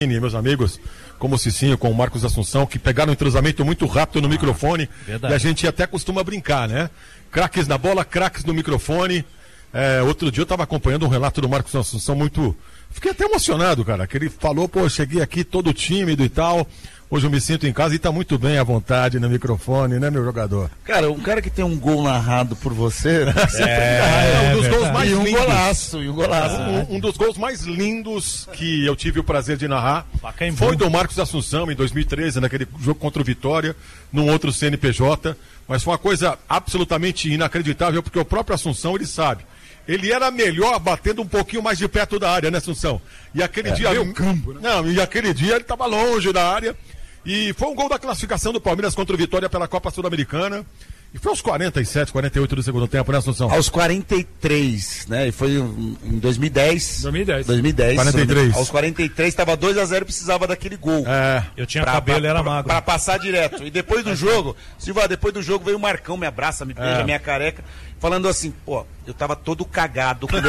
meus amigos, como o Cicinho, com o Marcos Assunção, que pegaram um entrosamento muito rápido no microfone. Verdade. E a gente até costuma brincar, né? Craques na bola, craques no microfone. Outro dia eu estava acompanhando um relato do Marcos Assunção muito... Fiquei até emocionado, cara, que ele falou, cheguei aqui todo tímido e tal... Hoje eu me sinto em casa e tá muito bem à vontade no microfone, né, meu jogador? Cara, um cara que tem um gol narrado por você... um dos gols mais lindos. E um golaço. Um dos gols mais lindos que eu tive o prazer de narrar foi do Marcos Assunção em 2013, naquele jogo contra o Vitória, num outro CNPJ. Mas foi uma coisa absolutamente inacreditável, porque o próprio Assunção, ele sabe. Ele era melhor batendo um pouquinho mais de perto da área, né, Assunção? E aquele dia... campo, né? Não, e aquele dia ele estava longe da área. E foi um gol da classificação do Palmeiras contra o Vitória pela Copa Sul-Americana. E foi aos 47, 48 do segundo tempo, né, Assunção? Aos 43, né? E foi em 2010. 2010. 43. Aos 43, estava 2-0 e precisava daquele gol. Eu tinha cabelo e era magro. Pra passar direto. E depois do jogo, Silva, depois do jogo veio o Marcão, me abraça, me beija, minha careca, falando assim, eu tava todo cagado com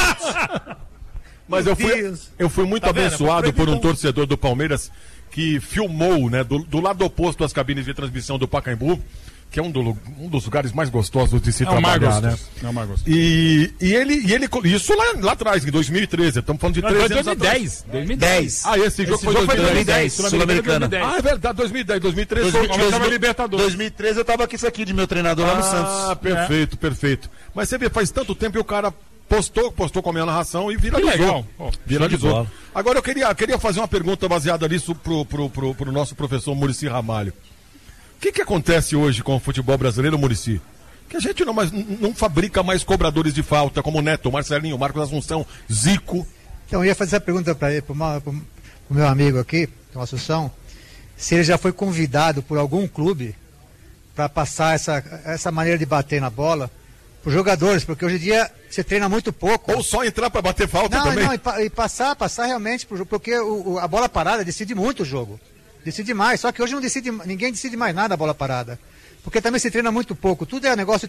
Mas eu fui muito abençoado por um torcedor do Palmeiras que filmou, né, do lado oposto às cabines de transmissão do Pacaembu, que é um dos lugares mais gostosos de se trabalhar, né? É o mais gostoso. E ele isso lá atrás, em 2013, estamos falando de 3 anos atrás. 2010. Esse jogo foi 2010, Sul-Americana. É verdade, 2010, 2013 foi Libertadores. 2013 eu tava aqui isso aqui de meu treinador lá no Santos. Perfeito. Mas você vê, faz tanto tempo e o cara postou com a minha narração e viralizou. Viralizou. Agora eu queria fazer uma pergunta baseada nisso pro nosso professor Muricy Ramalho. O que acontece hoje com o futebol brasileiro, Muricy? Que a gente não fabrica mais cobradores de falta, como o Neto, Marcelinho, Marcos Assunção, Zico. Então eu ia fazer essa pergunta para ele, pro meu amigo aqui, o Assunção, se ele já foi convidado por algum clube para passar essa maneira de bater na bola para os jogadores, porque hoje em dia você treina muito pouco. Ou só entrar para bater falta também. Não, e passar realmente pro jogo, porque a bola parada decide muito o jogo. Decide mais, só que hoje ninguém decide mais nada a bola parada. Porque também se treina muito pouco. Tudo é negócio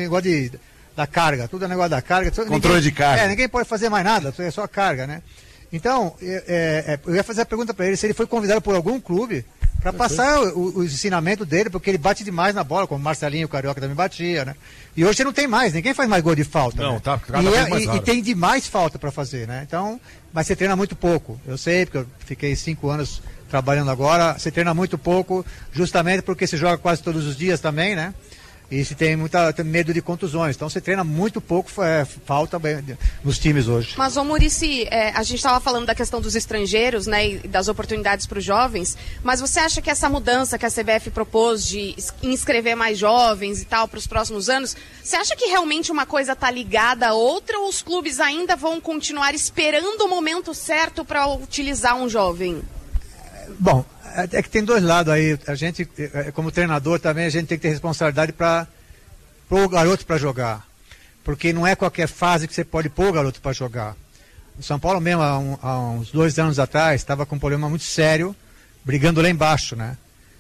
da carga, tudo é negócio da carga. Controle de carga. Ninguém pode fazer mais nada, é só carga, né? Então, eu ia fazer a pergunta para ele se ele foi convidado por algum clube para passar o ensinamento dele, porque ele bate demais na bola, como o Marcelinho, o Carioca também batia, né? E hoje não tem mais, ninguém faz mais gol de falta. Não, né? tá cada vez mais raro. E tem demais falta para fazer, né? Então, mas você treina muito pouco. Eu sei, porque eu fiquei 5 anos trabalhando agora, você treina muito pouco, justamente porque você joga quase todos os dias também, né? E se tem medo de contusões. Então você treina muito pouco, falta nos times hoje. Mas, ô Muricy, a gente estava falando da questão dos estrangeiros, né, e das oportunidades para os jovens, mas você acha que essa mudança que a CBF propôs de inscrever mais jovens e tal para os próximos anos, você acha que realmente uma coisa está ligada à outra ou os clubes ainda vão continuar esperando o momento certo para utilizar um jovem? Bom, é que tem dois lados aí. A gente, como treinador também, a gente tem que ter responsabilidade para pôr o garoto para jogar. Porque não é qualquer fase que você pode pôr o garoto para jogar. O São Paulo mesmo, há uns 2 anos atrás, estava com um problema muito sério, brigando lá embaixo, né?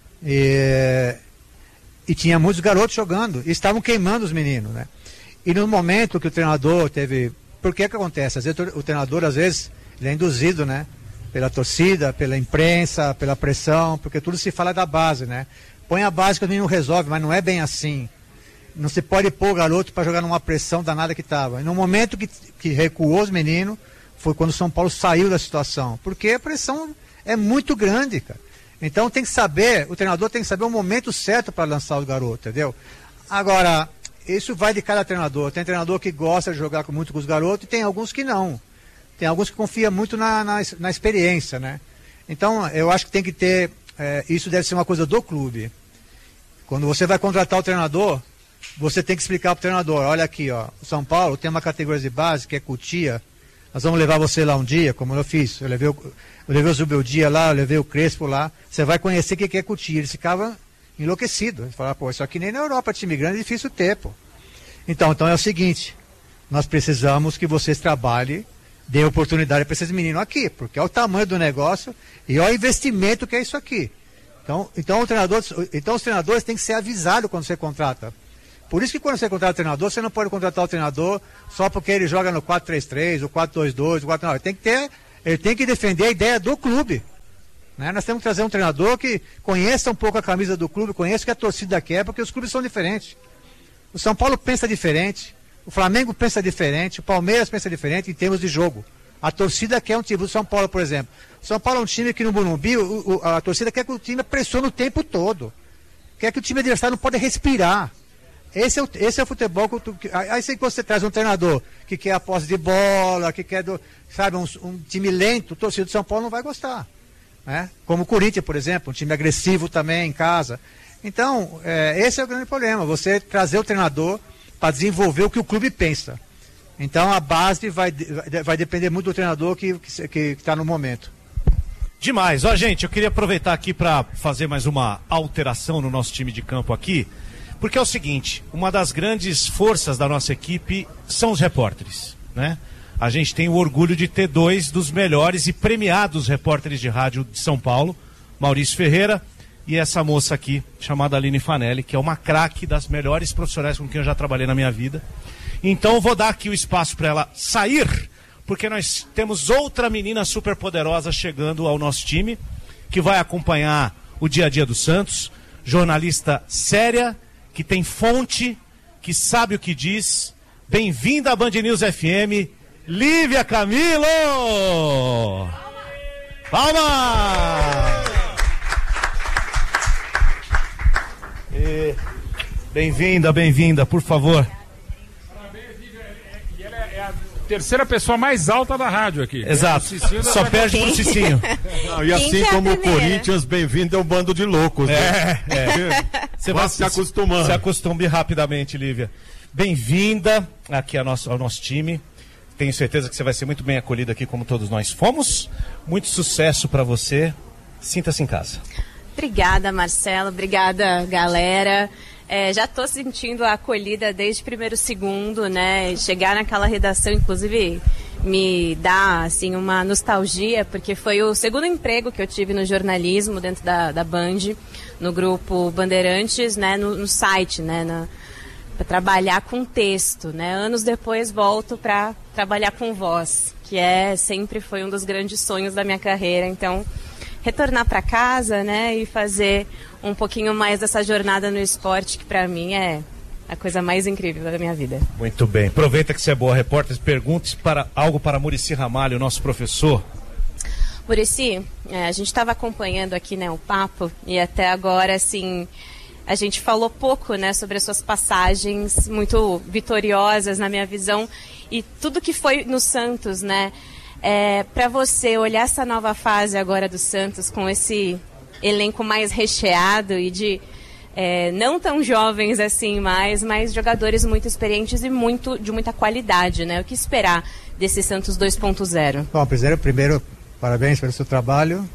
E tinha muitos garotos jogando, e estavam queimando os meninos, né? E no momento que o treinador teve... Por que acontece? Às vezes o treinador, ele é induzido, né? Pela torcida, pela imprensa, pela pressão, porque tudo se fala da base, né? Põe a base que o menino resolve, mas não é bem assim. Não se pode pôr o garoto para jogar numa pressão danada que estava. E no momento que recuou os meninos, foi quando o São Paulo saiu da situação. Porque a pressão é muito grande, cara. Então tem que saber, o treinador tem que saber o momento certo para lançar o garoto, entendeu? Agora, isso vai de cada treinador. Tem treinador que gosta de jogar muito com os garotos e tem alguns que não. Tem alguns que confiam muito na experiência, né? Então, eu acho que tem que ter... isso deve ser uma coisa do clube. Quando você vai contratar o treinador, você tem que explicar para o treinador, olha aqui, ó, o São Paulo tem uma categoria de base que é Cotia, nós vamos levar você lá um dia, como eu fiz. Eu levei o Zubeldia lá, eu levei o Crespo lá, você vai conhecer o que é Cotia. Eles ficavam enlouquecidos. Eles falavam, isso aqui nem na Europa, time grande, é difícil ter, pô. Então é o seguinte, nós precisamos que vocês trabalhem, dê oportunidade para esses meninos aqui, porque é o tamanho do negócio e é o investimento que é isso aqui. Então os treinadores têm que ser avisados quando você contrata. Por isso que quando você contrata o treinador, você não pode contratar o treinador só porque ele joga no 4-3-3, o 4-2-2, o 4-9. Ele Ele tem que defender a ideia do clube. Né? Nós temos que trazer um treinador que conheça um pouco a camisa do clube, conheça o que a torcida quer, porque os clubes são diferentes. O São Paulo pensa diferente, o Flamengo pensa diferente, o Palmeiras pensa diferente em termos de jogo. A torcida quer um time. O São Paulo, por exemplo. O São Paulo é um time que no Morumbi, a torcida quer que o time pressione o tempo todo. Quer que o time adversário não pode respirar. Esse é o futebol aí você traz um treinador que quer a posse de bola, que quer um time lento, o torcedor do São Paulo não vai gostar. Né? Como o Corinthians, por exemplo, um time agressivo também em casa. Então, esse é o grande problema, você trazer o treinador para desenvolver o que o clube pensa. Então a base vai depender muito do treinador que está no momento. Demais. Ó, gente, eu queria aproveitar aqui para fazer mais uma alteração no nosso time de campo aqui, porque é o seguinte, uma das grandes forças da nossa equipe são os repórteres, né? A gente tem o orgulho de ter 2 dos melhores e premiados repórteres de rádio de São Paulo, Maurício Ferreira e essa moça aqui, chamada Aline Fanelli, que é uma craque, das melhores profissionais com quem eu já trabalhei na minha vida. Então eu vou dar aqui o espaço para ela sair, porque nós temos outra menina super poderosa chegando ao nosso time, que vai acompanhar o dia a dia do Santos, jornalista séria, que tem fonte, que sabe o que diz. Bem-vinda à Band News FM, Lívia Camilo! Palmas! Bem-vinda, por favor. Terceira pessoa mais alta da rádio aqui. Exato. Só perde pro Cicinho. Não, e assim como o Corinthians, bem-vindo é um bando de loucos. Né? Você vai se acostumando. Se acostume rapidamente, Lívia. Bem-vinda aqui ao nosso time. Tenho certeza que você vai ser muito bem acolhida aqui, como todos nós fomos. Muito sucesso para você. Sinta-se em casa. Obrigada, Marcelo. Obrigada, galera. Já estou sentindo a acolhida desde o primeiro segundo, né? Chegar naquela redação, inclusive, me dá assim, uma nostalgia, porque foi o segundo emprego que eu tive no jornalismo, dentro da Band, no grupo Bandeirantes, né? No site, né? Para trabalhar com texto, né? Anos depois volto para trabalhar com voz, que sempre foi um dos grandes sonhos da minha carreira. Então, retornar para casa, né, e fazer um pouquinho mais dessa jornada no esporte, que para mim é a coisa mais incrível da minha vida. Muito bem. Aproveita que você é boa repórter, pergunte algo para Muricy Ramalho, nosso professor. Muricy, a gente estava acompanhando aqui, né, o papo, e até agora, assim, a gente falou pouco, né, sobre as suas passagens muito vitoriosas, na minha visão, e tudo que foi no Santos, né? Para você olhar essa nova fase agora do Santos com esse elenco mais recheado e de não tão jovens assim mais, mas jogadores muito experientes e de muita qualidade, né? O que esperar desse Santos 2.0? Bom, primeiro, parabéns pelo seu trabalho.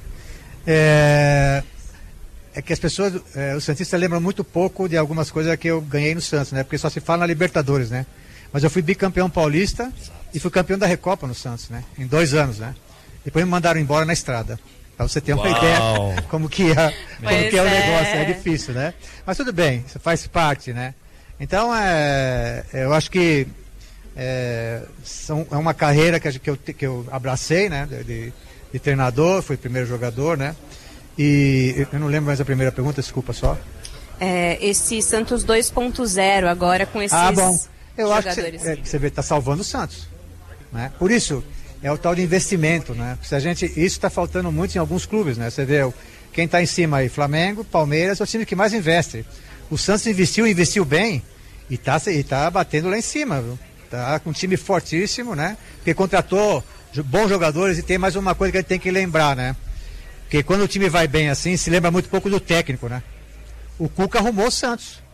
É que as pessoas, os santistas lembram muito pouco de algumas coisas que eu ganhei no Santos, né? Porque só se fala na Libertadores, né? Mas eu fui bicampeão paulista e fui campeão da Recopa no Santos, né? Em 2 anos, né? Depois me mandaram embora na estrada. Pra você ter uma ideia como que é o negócio. É difícil, né? Mas tudo bem, isso faz parte, né? Então, eu acho que é uma carreira que eu abracei, né? De treinador, fui primeiro jogador, né? E eu não lembro mais a primeira pergunta, desculpa só. Esse Santos 2.0 agora com esses eu jogadores. Acho que você vê, está salvando o Santos, né? Por isso, é o tal de investimento, né? Isso está faltando muito em alguns clubes, né? Você vê quem está em cima aí, Flamengo, Palmeiras, é o time que mais investe. O Santos investiu bem e tá batendo lá em cima, viu? Tá com um time fortíssimo, né? Porque contratou bons jogadores e tem mais uma coisa que a gente tem que lembrar, né? Porque quando o time vai bem assim, se lembra muito pouco do técnico, né? O Cuca arrumou o Santos.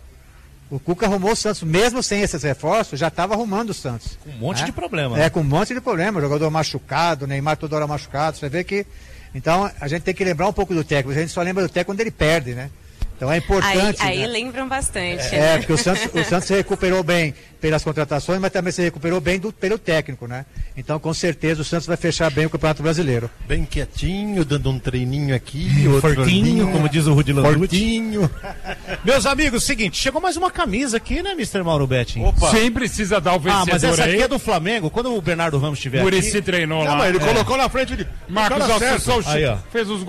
Mesmo sem esses reforços, já estava arrumando o Santos. Com um monte de problema. Com um monte de problema. Jogador machucado, Neymar toda hora machucado. Você vê que. Então, a gente tem que lembrar um pouco do técnico. A gente só lembra do técnico quando ele perde, né? Então é importante. Aí né? lembram bastante. Porque o Santos se recuperou bem pelas contratações, mas também se recuperou bem pelo técnico, né? Então, com certeza, o Santos vai fechar bem o Campeonato Brasileiro. Bem quietinho, dando um treininho aqui, outro fortinho, ali, como diz o Rudy Landucci. fortinho. Meus amigos, seguinte, chegou mais uma camisa aqui, né, Mr. Mauro Betting? Opa. Sim, precisa dar o vencedor mas essa aqui aí. é do Flamengo. Quando o Bernardo Ramos estiver aqui... Muricy treinou lá. Não, mas ele colocou na frente de... Marcos Assunção Aí, ó. fez os